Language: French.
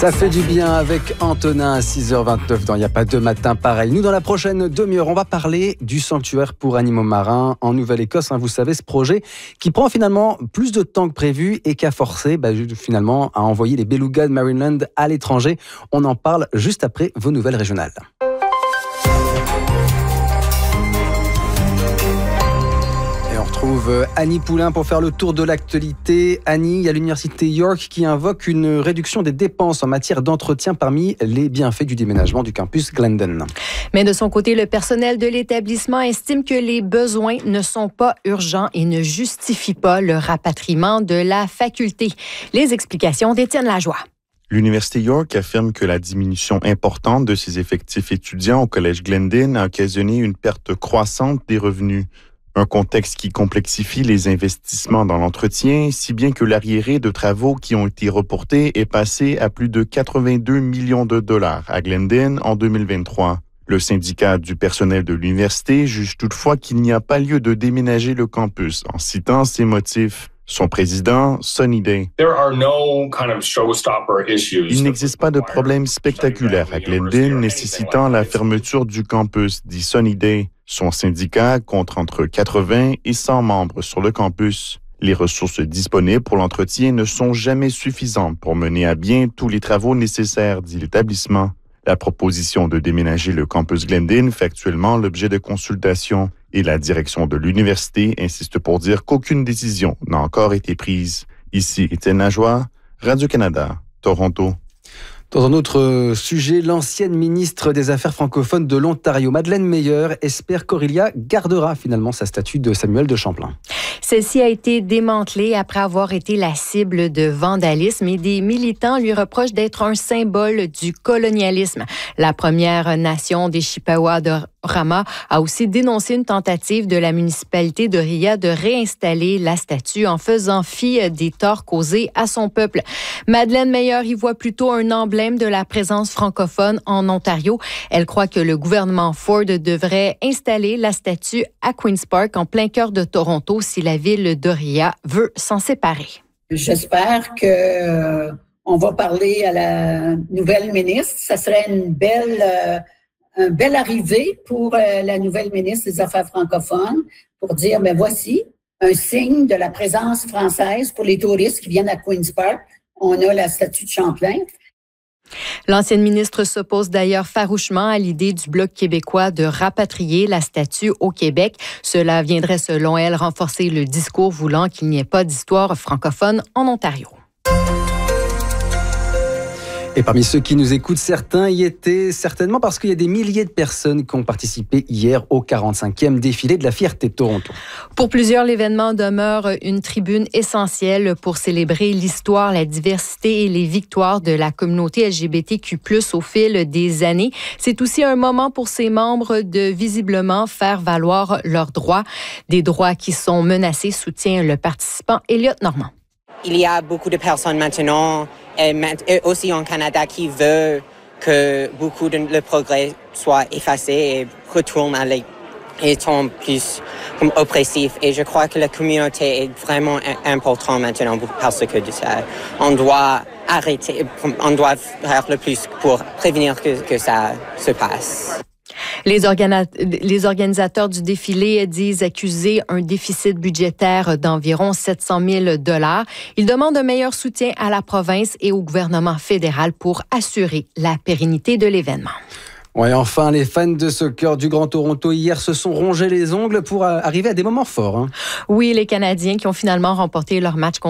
Ça fait du bien avec Antonin à 6h29 dans Il n'y a pas de matin pareil. Nous, dans la prochaine demi-heure, on va parler du sanctuaire pour animaux marins en Nouvelle-Écosse. Vous savez, ce projet qui prend finalement plus de temps que prévu et qui a forcé finalement à envoyer les belugas de Marineland à l'étranger. On en parle juste après vos nouvelles régionales. On retrouve Annie Poulain pour faire le tour de l'actualité. Annie, il y a l'université York qui invoque une réduction des dépenses en matière d'entretien parmi les bienfaits du déménagement du campus Glendon. Mais de son côté, le personnel de l'établissement estime que les besoins ne sont pas urgents et ne justifient pas le rapatriement de la faculté. Les explications d'Étienne Lajoie. L'Université York affirme que la diminution importante de ses effectifs étudiants au collège Glendon a occasionné une perte croissante des revenus. Un contexte qui complexifie les investissements dans l'entretien, si bien que l'arriéré de travaux qui ont été reportés est passé à plus de 82 millions de dollars à Glendon en 2023. Le syndicat du personnel de l'université juge toutefois qu'il n'y a pas lieu de déménager le campus en citant ses motifs. Son président, Sonny Day. Il n'existe pas de problème spectaculaire à Glendon nécessitant la fermeture du campus, dit Sonny Day. Son syndicat compte entre 80 et 100 membres sur le campus. Les ressources disponibles pour l'entretien ne sont jamais suffisantes pour mener à bien tous les travaux nécessaires, dit l'établissement. La proposition de déménager le campus Glendon fait actuellement l'objet de consultations et la direction de l'université insiste pour dire qu'aucune décision n'a encore été prise. Ici, Étienne Lajoie, Radio-Canada, Toronto. Dans un autre sujet, l'ancienne ministre des Affaires francophones de l'Ontario, Madeleine Meyer, espère qu'Aurelia gardera finalement sa statue de Samuel de Champlain. Celle-ci a été démantelée après avoir été la cible de vandalisme et des militants lui reprochent d'être un symbole du colonialisme. La Première Nation des Chippewas de Rama a aussi dénoncé une tentative de la municipalité de Ria de réinstaller la statue en faisant fi des torts causés à son peuple. Madeleine Meyer y voit plutôt un emblème de la présence francophone en Ontario. Elle croit que le gouvernement Ford devrait installer la statue à Queen's Park en plein cœur de Toronto si la ville de Ria veut s'en séparer. J'espère que on va parler à la nouvelle ministre. Ça serait une belle arrivée pour la nouvelle ministre des Affaires francophones pour dire, mais voici un signe de la présence française pour les touristes qui viennent à Queen's Park. On a la statue de Champlain. L'ancienne ministre s'oppose d'ailleurs farouchement à l'idée du Bloc québécois de rapatrier la statue au Québec. Cela viendrait, selon elle, renforcer le discours voulant qu'il n'y ait pas d'histoire francophone en Ontario. Et parmi ceux qui nous écoutent, certains y étaient certainement parce qu'il y a des milliers de personnes qui ont participé hier au 45e défilé de la fierté de Toronto. Pour plusieurs, l'événement demeure une tribune essentielle pour célébrer l'histoire, la diversité et les victoires de la communauté LGBTQ+, au fil des années. C'est aussi un moment pour ses membres de visiblement faire valoir leurs droits. Des droits qui sont menacés, soutient le participant Elliot Normand. Il y a beaucoup de personnes maintenant, et aussi en Canada, qui veulent que beaucoup de le progrès soit effacé et retourne à l'état plus oppressif. Et je crois que la communauté est vraiment importante maintenant parce que de ça. On doit arrêter, on doit faire le plus pour prévenir que ça se passe. Les organisateurs du défilé disent accuser un déficit budgétaire d'environ 700 000 $. Ils demandent un meilleur soutien à la province et au gouvernement fédéral pour assurer la pérennité de l'événement. Ouais, enfin, les fans de soccer du Grand Toronto hier se sont rongés les ongles pour arriver à des moments forts. Oui, les Canadiens qui ont finalement remporté leur match contre